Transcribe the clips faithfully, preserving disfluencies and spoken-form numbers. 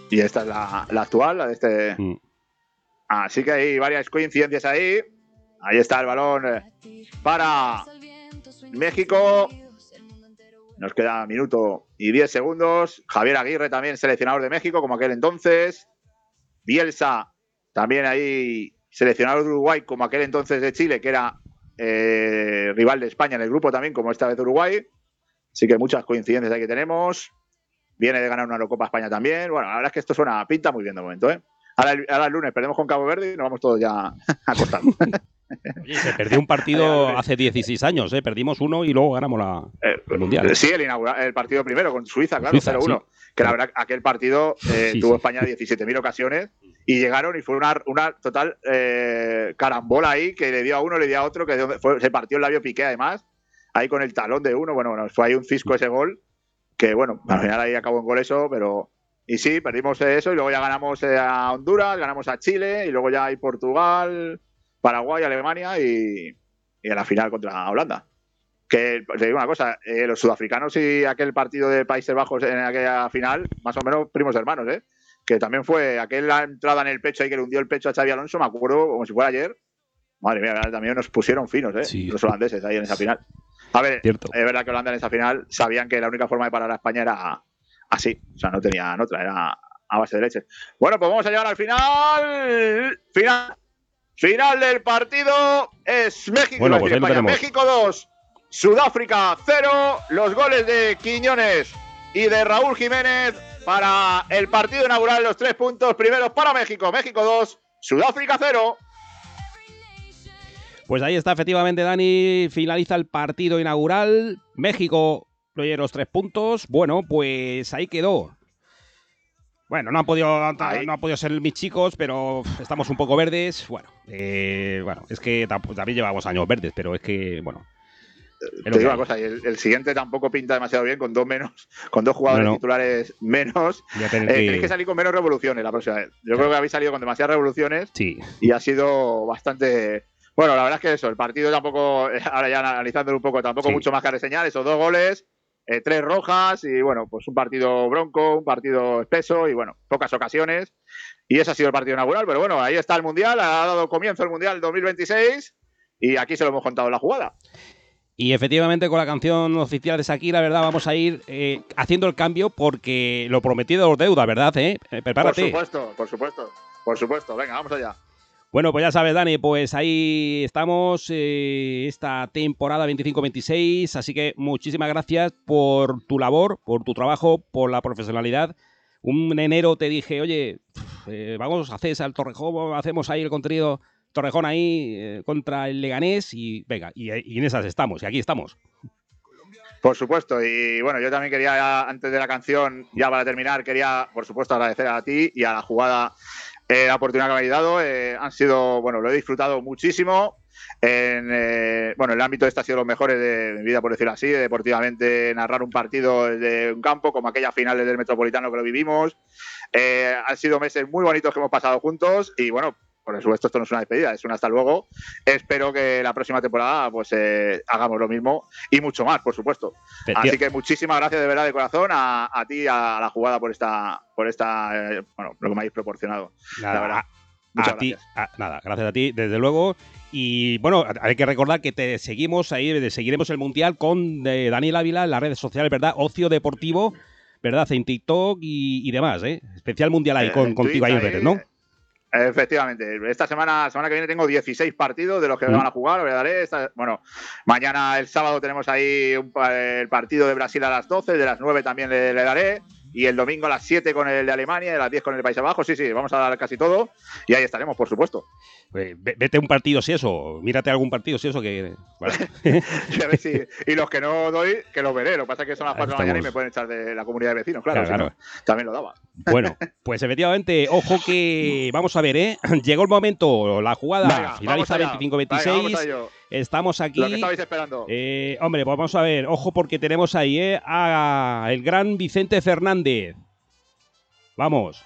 Y esta es la, la actual, la de este. Mm. Así que hay varias coincidencias ahí. Ahí está el balón para México. Nos queda minuto y diez segundos. Javier Aguirre también seleccionador de México, como aquel entonces. Bielsa también ahí seleccionador de Uruguay, como aquel entonces de Chile, que era eh, rival de España en el grupo también, como esta vez de Uruguay. Así que muchas coincidencias ahí que tenemos. Viene de ganar una Eurocopa España también. Bueno, la verdad es que esto suena, pinta muy bien de momento, ¿eh? Ahora el, ahora el lunes perdemos con Cabo Verde y nos vamos todos ya acostando. Oye, se perdió un partido hace dieciséis años, ¿eh? Perdimos uno y luego ganamos la, eh, el Mundial. Sí, el, inaugural, el partido primero con Suiza, claro, cero uno. Sí. Que la verdad, aquel partido eh, sí, tuvo sí. España diecisiete mil ocasiones y llegaron y fue una, una total eh, carambola ahí que le dio a uno, le dio a otro, que fue, se partió el labio Piqué además, ahí con el talón de uno. Bueno, bueno, fue ahí un cisco ese gol, que bueno, al final ahí acabó en gol eso, pero... Y sí, perdimos eso y luego ya ganamos a Honduras, ganamos a Chile y luego ya hay Portugal, Paraguay, Alemania y, y en la final contra Holanda. Que te digo una cosa, eh, los sudafricanos y aquel partido de Países Bajos en aquella final, más o menos primos hermanos, ¿eh? Que también fue aquella entrada en el pecho ahí que le hundió el pecho a Xabi Alonso, me acuerdo como si fuera ayer. Madre mía, también nos pusieron finos, ¿eh? Sí. Los holandeses ahí en esa final. A ver, Cierto. Es verdad que Holanda en esa final sabían que la única forma de parar a España era así, o sea, no tenían otra, era a base de leche. Bueno, pues vamos a llegar al final. Final, final del partido es México, bueno, pues España. México dos, Sudáfrica cero. Los goles de Quiñones y de Raúl Jiménez para el partido inaugural. Los tres puntos primeros para México. México dos, Sudáfrica cero. Pues ahí está, efectivamente, Dani. Finaliza el partido inaugural. México oye, los tres puntos. Bueno, pues ahí quedó. Bueno, no han podido, ahí. no han podido ser mis chicos, pero estamos un poco verdes. Bueno, eh, bueno, es que también llevamos años verdes, pero es que, bueno. Te digo una cosa, y el, el siguiente tampoco pinta demasiado bien, con dos menos, con dos jugadores no, no. titulares menos. Eh, que... Tenéis que salir con menos revoluciones la próxima vez. Yo claro. creo que habéis salido con demasiadas revoluciones sí. y ha sido bastante... Bueno, la verdad es que eso, el partido tampoco, ahora ya analizándolo un poco, tampoco sí. mucho más que reseñar, esos dos goles, eh, tres rojas y bueno, pues un partido bronco, un partido espeso y bueno, pocas ocasiones. Y ese ha sido el partido inaugural, pero bueno, ahí está el Mundial, ha dado comienzo el Mundial dos mil veintiséis y aquí se lo hemos contado en la jugada. Y efectivamente con la canción oficial de Shakira, ¿verdad? Vamos a ir eh, haciendo el cambio porque lo prometido es deuda, ¿verdad? ¿Eh? Prepárate. Por supuesto, por supuesto, por supuesto. Venga, vamos allá. Bueno, pues ya sabes, Dani, pues ahí estamos eh, esta temporada veinticinco veintiséis, así que muchísimas gracias por tu labor, por tu trabajo, por la profesionalidad. Un enero te dije, oye, eh, vamos a hacer al Torrejón, hacemos ahí el contenido Torrejón ahí eh, contra el Leganés y venga, y, y en esas estamos, y aquí estamos. Por supuesto, y bueno, yo también quería, antes de la canción, ya para terminar, quería, por supuesto, agradecer a ti y a la jugada Eh, la oportunidad que me habéis dado. Eh, han sido, bueno, lo he disfrutado muchísimo. En, eh, bueno, el ámbito este ha sido los mejores de mi vida, por decirlo así, de deportivamente narrar un partido de un campo, como aquellas finales del Metropolitano que lo vivimos. Eh, han sido meses muy bonitos que hemos pasado juntos y bueno, por supuesto esto no es una despedida, es un hasta luego. Espero que la próxima temporada pues eh, hagamos lo mismo y mucho más, por supuesto. Así que muchísimas gracias de verdad de corazón a, a ti, a la jugada por esta, por esta eh, bueno, lo que me habéis proporcionado. Nada, la verdad. Muchas a gracias. Ti, a, nada, gracias a ti, desde luego. Y bueno, hay que recordar que te seguimos ahí, seguiremos el Mundial con eh, Daniel Ávila en las redes sociales, ¿verdad? Ocio Deportivo, ¿verdad? En TikTok y, y demás, ¿eh? Especial Mundial ahí eh, con, contigo ahí en redes, ¿no? Efectivamente, esta semana, semana que viene tengo dieciséis partidos de los que me van a jugar, lo daré. Esta, bueno, mañana el sábado tenemos ahí un, el partido de Brasil a las doce, de las nueve también le, le daré. Y el domingo a las siete con el de Alemania, a las diez con el de Países Bajos. Sí, sí, vamos a dar casi todo. Y ahí estaremos, por supuesto. Pues vete un partido si eso, mírate algún partido si eso que... Vale. y, a ver si, y los que no doy, que los veré. Lo que pasa es que son las cuatro de la mañana y me pueden echar de la comunidad de vecinos, claro. claro, claro. Si no, también lo daba. Bueno, pues efectivamente, ojo que vamos a ver, ¿eh? Llegó el momento, la jugada venga, finaliza veinticinco veintiséis. Estamos aquí. Lo que estabais esperando. Eh, hombre, pues vamos a ver, ojo porque tenemos ahí, ¿eh? A el gran Vicente Fernández. Vamos.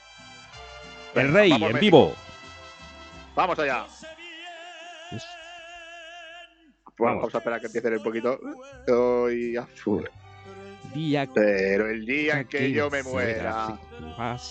El venga, rey, vamos en México. Vivo. Vamos allá. Es... Bueno, vamos a esperar que empiece un poquito. Hoy azul. Día Pero el día en que, que yo me muera.